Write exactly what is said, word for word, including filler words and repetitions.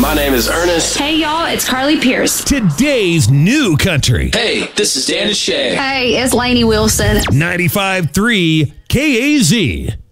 My name is Ernest. Hey, y'all, it's Carly Pierce. Today's new country. Hey, this is Dan Shay. Hey, it's Lainey Wilson. ninety-five point three K A Z.